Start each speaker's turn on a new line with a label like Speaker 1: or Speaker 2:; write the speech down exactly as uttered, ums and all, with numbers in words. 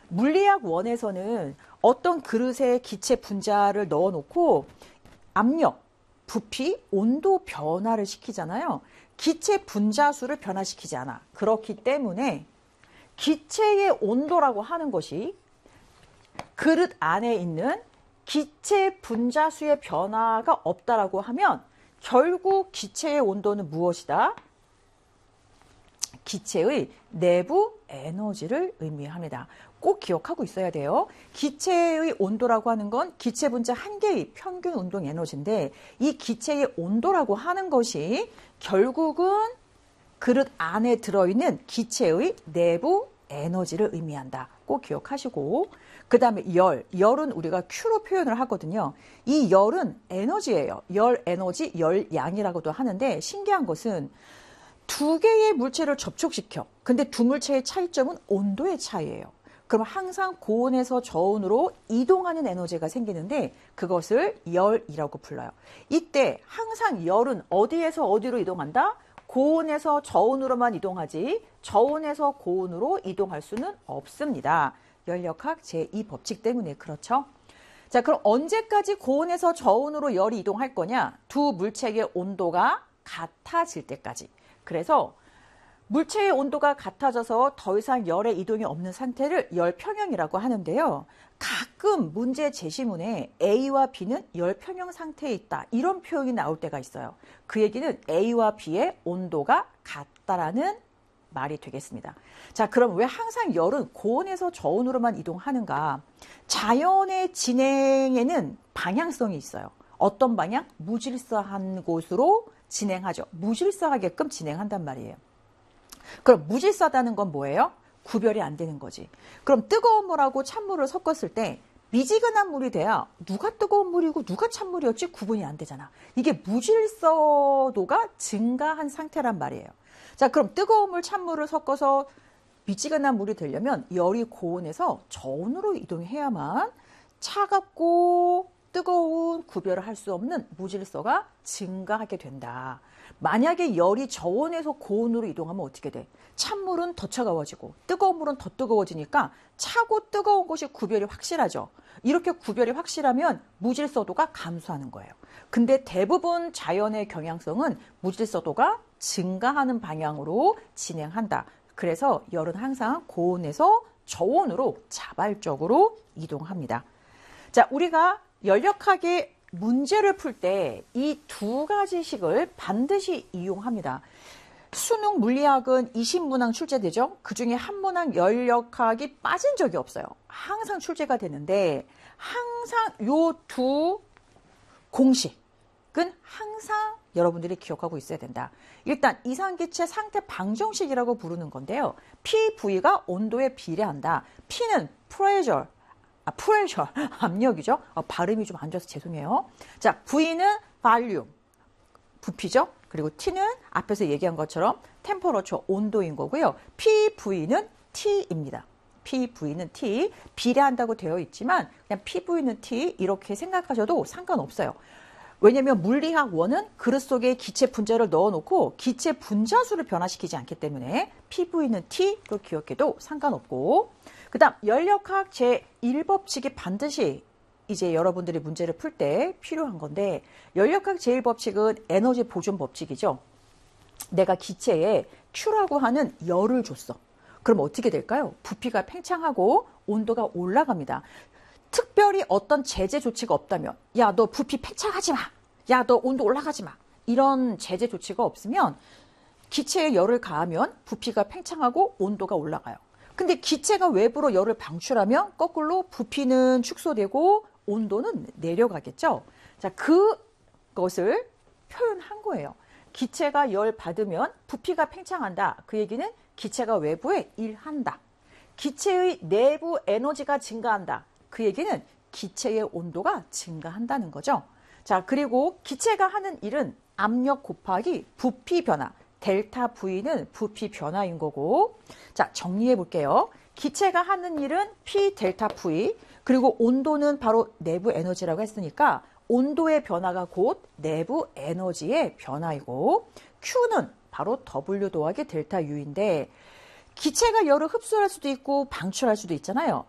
Speaker 1: 물리학 원에서는 어떤 그릇에 기체 분자를 넣어놓고 압력, 부피, 온도 변화를 시키잖아요. 기체 분자수를 변화시키지 않아. 그렇기 때문에 기체의 온도라고 하는 것이 그릇 안에 있는 기체 분자수의 변화가 없다라고 하면 결국 기체의 온도는 무엇이다? 기체의 내부 에너지를 의미합니다. 꼭 기억하고 있어야 돼요. 기체의 온도라고 하는 건 기체 분자 한 개의 평균 운동 에너지인데 이 기체의 온도라고 하는 것이 결국은 그릇 안에 들어있는 기체의 내부 에너지를 의미한다. 꼭 기억하시고 그 다음에 열, 열은 우리가 Q로 표현을 하거든요. 이 열은 에너지예요. 열 에너지, 열 양이라고도 하는데 신기한 것은 두 개의 물체를 접촉시켜. 근데 두 물체의 차이점은 온도의 차이예요. 그럼 항상 고온에서 저온으로 이동하는 에너지가 생기는데 그것을 열이라고 불러요. 이때 항상 열은 어디에서 어디로 이동한다? 고온에서 저온으로만 이동하지 저온에서 고온으로 이동할 수는 없습니다. 열역학 제이 법칙 때문에 그렇죠. 자, 그럼 언제까지 고온에서 저온으로 열이 이동할 거냐? 두 물체의 온도가 같아질 때까지. 그래서 물체의 온도가 같아져서 더 이상 열의 이동이 없는 상태를 열평형이라고 하는데요. 가끔 문제 제시문에 A와 B는 열평형 상태에 있다. 이런 표현이 나올 때가 있어요. 그 얘기는 A와 B의 온도가 같다라는 말이 되겠습니다. 자, 그럼 왜 항상 열은 고온에서 저온으로만 이동하는가? 자연의 진행에는 방향성이 있어요. 어떤 방향? 무질서한 곳으로 진행하죠. 무질서하게끔 진행한단 말이에요. 그럼 무질서하다는 건 뭐예요? 구별이 안 되는 거지. 그럼 뜨거운 물하고 찬물을 섞었을 때 미지근한 물이 돼야 누가 뜨거운 물이고 누가 찬물이었지 구분이 안 되잖아. 이게 무질서도가 증가한 상태란 말이에요. 자, 그럼 뜨거운 물, 찬물을 섞어서 미지근한 물이 되려면 열이 고온에서 저온으로 이동해야만 차갑고 뜨거운 구별을 할 수 없는 무질서가 증가하게 된다. 만약에 열이 저온에서 고온으로 이동하면 어떻게 돼? 찬물은 더 차가워지고 뜨거운 물은 더 뜨거워지니까 차고 뜨거운 것이 구별이 확실하죠. 이렇게 구별이 확실하면 무질서도가 감소하는 거예요. 근데 대부분 자연의 경향성은 무질서도가 증가하는 방향으로 진행한다. 그래서 열은 항상 고온에서 저온으로 자발적으로 이동합니다. 자, 우리가 열역학의 문제를 풀 때 이 두 가지 식을 반드시 이용합니다. 수능 물리학은 이십 문항 출제되죠. 그중에 한 문항 열역학이 빠진 적이 없어요. 항상 출제가 되는데 항상 요 두 공식은 항상 여러분들이 기억하고 있어야 된다. 일단 이상기체 상태 방정식이라고 부르는 건데요. P, V가 온도에 비례한다. P는 pressure, 아, 프레셔, 압력이죠. 어, 발음이 좀 안 좋아서 죄송해요. 자, V는 볼륨, 부피죠. 그리고 T는 앞에서 얘기한 것처럼 템퍼러처, 온도인 거고요. P, V는 T입니다. P, V는 T. 비례한다고 되어 있지만 그냥 P, V는 T 이렇게 생각하셔도 상관없어요. 왜냐하면 물리학 원은 그릇 속에 기체 분자를 넣어놓고 기체 분자수를 변화시키지 않기 때문에 P, V는 T로 기억해도 상관없고 그 다음 열역학 제일 법칙이 반드시 이제 여러분들이 문제를 풀 때 필요한 건데 열역학 제일 법칙은 에너지 보존 법칙이죠. 내가 기체에 Q라고 하는 열을 줬어. 그럼 어떻게 될까요? 부피가 팽창하고 온도가 올라갑니다. 특별히 어떤 제재 조치가 없다면 야, 너 부피 팽창하지 마. 야, 너 온도 올라가지 마. 이런 제재 조치가 없으면 기체에 열을 가하면 부피가 팽창하고 온도가 올라가요. 근데 기체가 외부로 열을 방출하면 거꾸로 부피는 축소되고 온도는 내려가겠죠. 자, 그것을 표현한 거예요. 기체가 열 받으면 부피가 팽창한다. 그 얘기는 기체가 외부에 일한다. 기체의 내부 에너지가 증가한다. 그 얘기는 기체의 온도가 증가한다는 거죠. 자, 그리고 기체가 하는 일은 압력 곱하기 부피 변화. 델타 V는 부피 변화인 거고. 자, 정리해 볼게요. 기체가 하는 일은 P 델타 V, 그리고 온도는 바로 내부 에너지라고 했으니까 온도의 변화가 곧 내부 에너지의 변화이고, Q는 바로 W 더하기 델타 U인데 기체가 열을 흡수할 수도 있고 방출할 수도 있잖아요.